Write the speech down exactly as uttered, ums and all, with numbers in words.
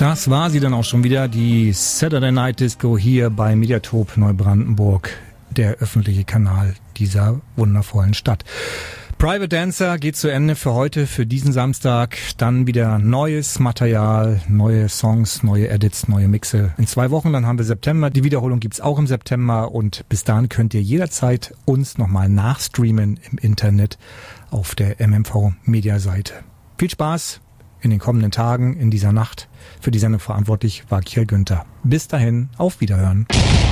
Das war sie dann auch schon wieder, die Saturday Night Disco hier bei Mediatop Neubrandenburg, der öffentliche Kanal dieser wundervollen Stadt. Private Dancer geht zu Ende für heute, für diesen Samstag. Dann wieder neues Material, neue Songs, neue Edits, neue Mixe. In zwei Wochen, dann haben wir September. Die Wiederholung gibt's auch im September und bis dahin könnt ihr jederzeit uns nochmal nachstreamen im Internet auf der M M V-Media-Seite. Viel Spaß in den kommenden Tagen, in dieser Nacht. Für die Sendung verantwortlich war Kjell Günther. Bis dahin, auf Wiederhören.